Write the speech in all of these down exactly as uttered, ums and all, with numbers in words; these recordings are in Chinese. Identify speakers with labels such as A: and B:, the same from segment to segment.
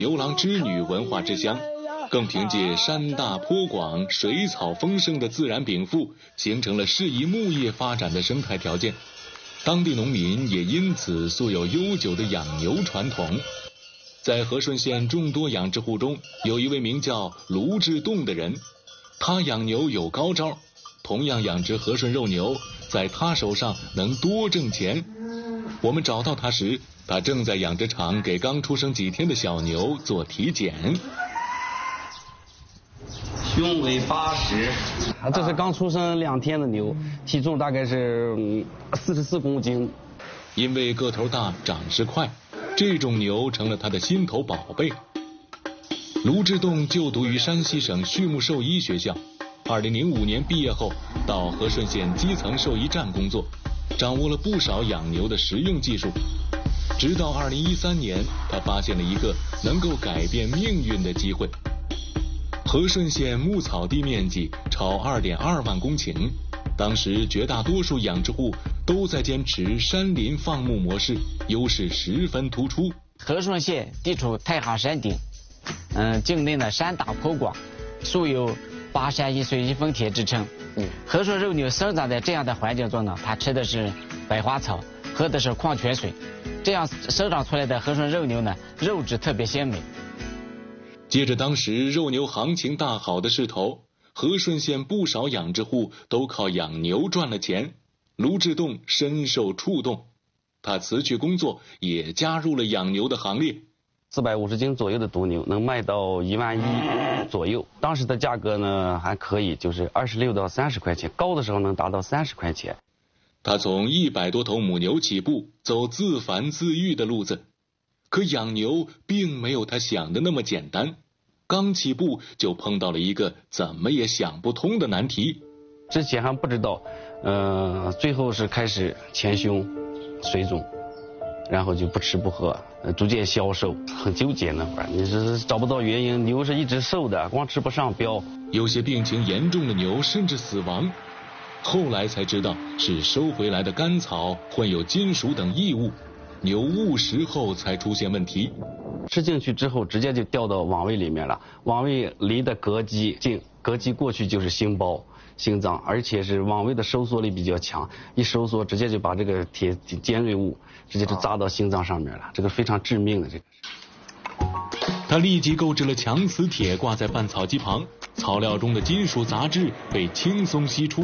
A: 牛郎织女文化之乡，更凭借山大坡广、水草丰盛的自然禀赋，形成了适宜牧业发展的生态条件。当地农民也因此素有悠久的养牛传统。在和顺县众多养殖户中，有一位名叫卢志栋的人，他养牛有高招，同样养殖和顺肉牛，在他手上能多挣钱。我们找到他时，他正在养殖场给刚出生几天的小牛做体检。
B: 胸围八十，
C: 啊，这是刚出生两天的牛，体重大概是四十四公斤。
A: 因为个头大、长势快，这种牛成了他的心头宝贝。卢志栋就读于山西省畜牧兽医学校，二零零五年毕业后到和顺县基层兽医站工作，掌握了不少养牛的实用技术。直到二零一三年，他发现了一个能够改变命运的机会。和顺县牧草地面积超二点二万公顷，当时绝大多数养殖户都在坚持山林放牧模式，优势十分突出。
D: 和顺县地处太行山顶，嗯，境内呢山大坡广，素有巴山一水一峰田之称。嗯，和顺肉牛生长在这样的环境中呢，它吃的是百花草，喝的是矿泉水，这样生长出来的和顺肉牛呢，肉质特别鲜美。
A: 接着当时肉牛行情大好的势头，和顺县不少养殖户都靠养牛赚了钱。卢志栋深受触动，他辞去工作，也加入了养牛的行列。
C: 四百五十斤左右的犊牛能卖到一万一左右，当时的价格呢还可以，就是二十六到三十块钱，高的时候能达到三十块钱。
A: 他从一百多头母牛起步，走自繁自育的路子。可养牛并没有他想的那么简单，刚起步就碰到了一个怎么也想不通的难题。
C: 之前还不知道，呃，最后是开始前胸水肿，然后就不吃不喝，逐渐消瘦，很纠结那会儿，你是找不到原因，牛是一直瘦的，光吃不上膘。
A: 有些病情严重的牛甚至死亡，后来才知道是收回来的干草混有金属等异物，牛误食后才出现问题。
C: 吃进去之后直接就掉到网胃里面了，网胃离的膈肌近，膈肌过去就是心包心脏，而且是网胃的收缩力比较强，一收缩直接就把这个铁尖锐物直接就扎到心脏上面了，这个非常致命的。这个
A: 他立即购置了强磁铁挂在拌草机旁，草料中的金属杂质被轻松吸出。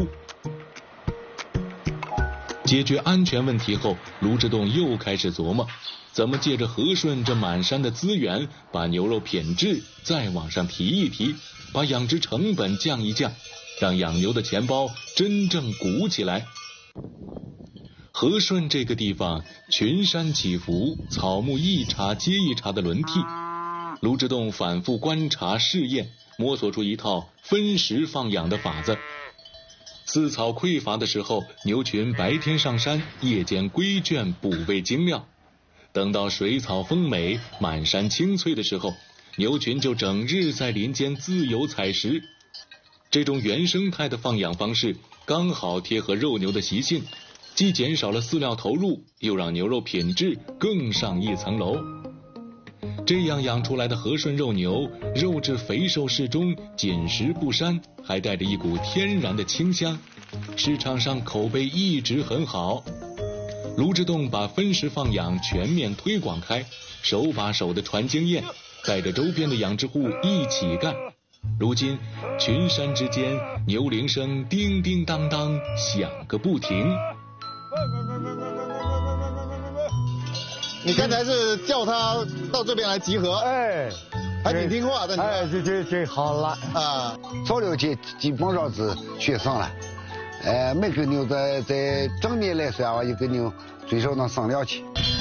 A: 解决安全问题后，卢志栋又开始琢磨怎么借着和顺这满山的资源，把牛肉品质再往上提一提，把养殖成本降一降，让养牛的钱包真正鼓起来。和顺这个地方群山起伏，草木一茬接一茬的轮替，卢志栋反复观察试验，摸索出一套分时放养的法子。饲草匮乏的时候，牛群白天上山，夜间归圈补喂精料。等到水草丰美，满山青翠的时候，牛群就整日在林间自由采食。这种原生态的放养方式刚好贴合肉牛的习性，既减少了饲料投入，又让牛肉品质更上一层楼。这样养出来的和顺肉牛，肉质肥瘦适中，紧实不膻，还带着一股天然的清香，市场上口碑一直很好。卢志栋把分时放养全面推广开，手把手的传经验，带着周边的养殖户一起干。如今群山之间，牛铃声叮叮当当响个不停。
E: 你刚才是叫他到这边来集合，
F: 哎，
E: 还挺听话的。
F: 哎，这这这好了
E: 啊！
F: 早了基基本上是学生了，哎，每个牛在在正年来算，一个牛最少能生两期。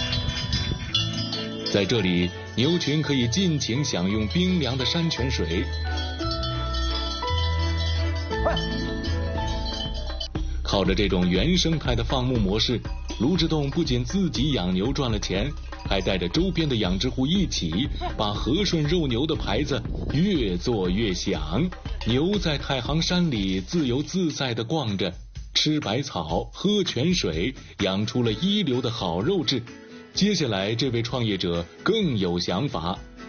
A: 在这里，牛群可以尽情享用冰凉的山泉水。靠着这种原生态的放牧模式，卢志栋不仅自己养牛赚了钱，还带着周边的养殖户一起把和顺肉牛的牌子越做越响。牛在太行山里自由自在地逛着，吃百草，喝泉水，养出了一流的好肉质。接下来这位创业者更有想法，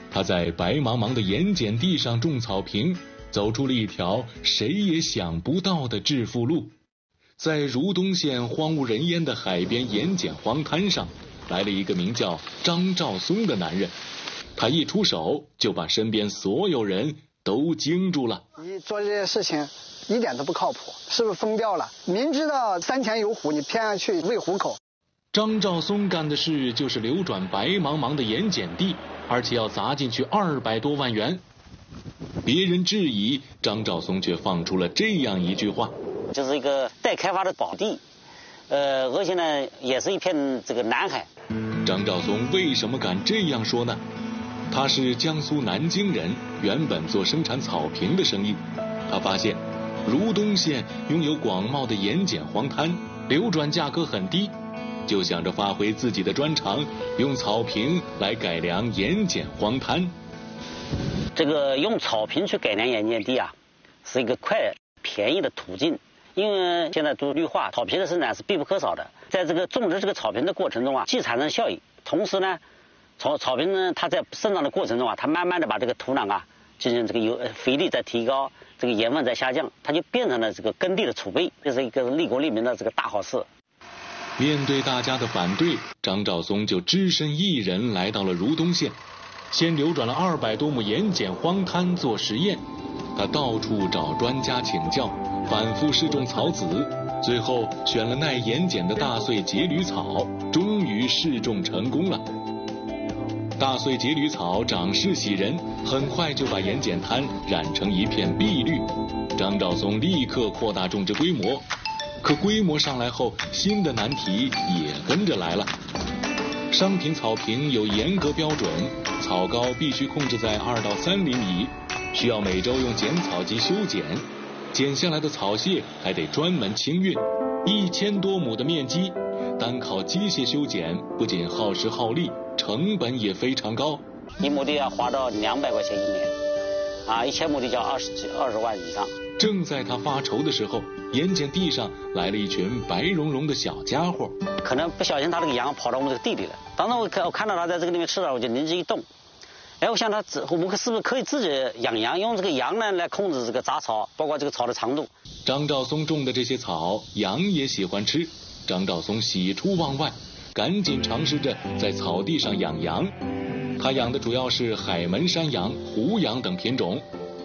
A: 他在白茫茫的盐碱地上种草坪，走出了一条谁也想不到的致富路。在如东县荒无人烟的海边盐碱荒滩上，来了一个名叫张兆松的男人。他一出手就把身边所有人都惊住了。
G: 你做这些事情一点都不靠谱，是不是疯掉了？明知道山前有虎，你偏要去喂虎口。
A: 张兆松干的事就是流转白茫茫的盐碱地，而且要砸进去二百多万元。别人质疑，张兆松却放出了这样一句话：
H: 就是一个待开发的宝地，呃，而且呢也是一片这个蓝海。
A: 张兆松为什么敢这样说呢？他是江苏南京人，原本做生产草坪的生意。他发现如东县拥有广袤的盐碱荒滩，流转价格很低，就想着发挥自己的专长，用草坪来改良盐碱荒滩。
H: 这个用草坪去改良盐碱地啊，是一个快便宜的途径。因为现在做绿化，草坪的生产是必不可少的。在这个种植这个草坪的过程中啊，既产生效益，同时呢，草草坪呢，它在生长的过程中啊，它慢慢的把这个土壤啊进行这个有肥力在提高，这个盐分在下降，它就变成了这个耕地的储备，这是一个利国利民的这个大好事。
A: 面对大家的反对，张兆松就只身一人来到了如东县，先流转了二百多亩盐碱荒滩做实验。他到处找专家请教，反复试种草籽，最后选了耐盐碱的大穗节缕草，终于试种成功了。大穗节缕草长势喜人，很快就把盐碱滩染成一片碧绿。张兆松立刻扩大种植规模，可规模上来后，新的难题也跟着来了。商品草坪有严格标准，草高必须控制在二到三厘米，需要每周用剪草机修剪，剪下来的草屑还得专门清运。一千多亩的面积，单靠机械修剪不仅耗时耗力，成本也非常高。
H: 一亩地要花到两百块钱一年，啊，一千亩地就要二十几二十万以上。
A: 正在他发愁的时候，盐碱地上来了一群白茸茸的小家伙。
H: 可能不小心他这个羊跑到我们这个地里了，当时我看我看到他在这个里面吃了，我就灵机一动。哎，我想他我们是不是可以自己养羊，用这个羊呢来控制这个杂草，包括这个草的长度。
A: 张兆松种的这些草，羊也喜欢吃。张兆松喜出望外，赶紧尝试着在草地上养羊。他养的主要是海门山羊、湖羊等品种。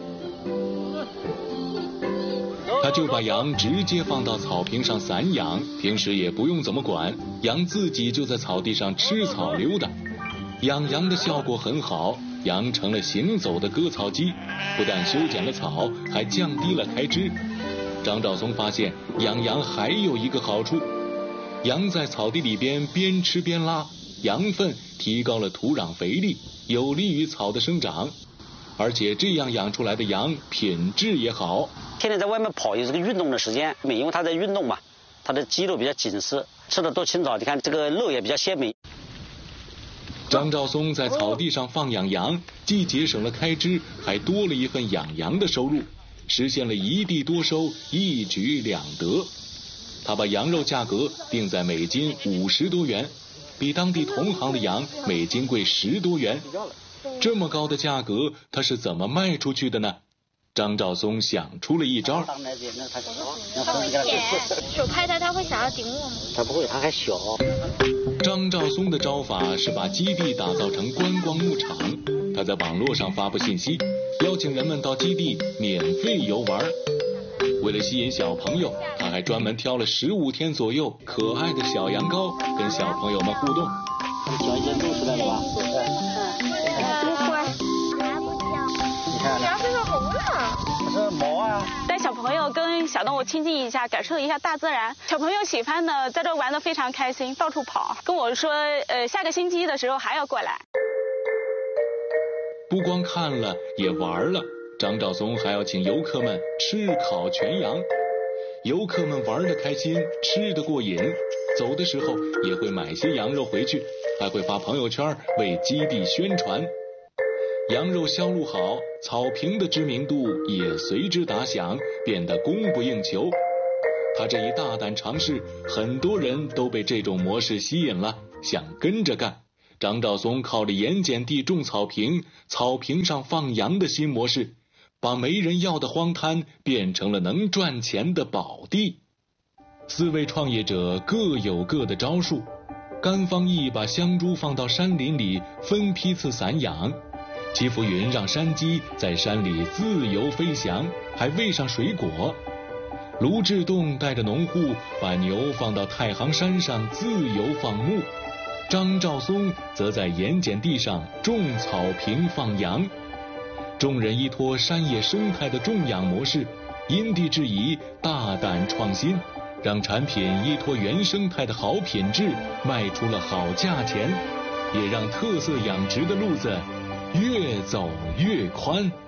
A: 他就把羊直接放到草坪上散养，平时也不用怎么管，羊自己就在草地上吃草溜达。养羊的效果很好，羊成了行走的割草机，不但修剪了草，还降低了开支。张兆松发现养羊还有一个好处，羊在草地里边边吃边拉，羊粪提高了土壤肥力，有利于草的生长，而且这样养出来的羊品质也好。
H: 天天在外面跑有这个运动的时间，因为他在运动嘛，他的肌肉比较紧实，吃的多清早，你看这个肉也比较鲜美。
A: 张兆松在草地上放养羊，既节省了开支，还多了一份养羊的收入，实现了一地多收，一举两得。他把羊肉价格定在每斤五十多元，比当地同行的羊每斤贵十多元。这么高的价格，他是怎么卖出去的呢？张兆松想出了一招。
I: 他会舔，手拍他，他会想要顶我吗？
H: 他不会，他还小。
A: 张兆松的招法是把基地打造成观光牧场，他在网络上发布信息，邀请人们到基地免费游玩。为了吸引小朋友，他还专门挑了十五天左右可爱的小羊羔跟小朋友们互动。
H: 小一些露出来了吧？
I: 羊身上红了，
H: 这是毛啊！
J: 带小朋友跟小动物亲近一下，感受一下大自然。小朋友喜欢的，在这玩得非常开心，到处跑，跟我说，呃，下个星期的时候还要过来。
A: 不光看了，也玩了。张兆松还要请游客们吃烤全羊，游客们玩得开心，吃得过瘾，走的时候也会买些羊肉回去，还会发朋友圈为基地宣传。羊肉销路好，草坪的知名度也随之打响，变得供不应求。他这一大胆尝试，很多人都被这种模式吸引了，想跟着干。 张兆松靠着盐碱地种草坪，草坪上放羊的新模式，把没人要的荒滩变成了能赚钱的宝地。四位创业者各有各的招数，甘方义把香猪放到山林里分批次散养，戚浮云让山鸡在山里自由飞翔，还喂上水果。卢志栋带着农户把牛放到太行山上自由放牧，张兆松则在盐碱地上种草坪放羊。众人依托山野生态的种养模式，因地制宜，大胆创新，让产品依托原生态的好品质卖出了好价钱，也让特色养殖的路子越走越宽。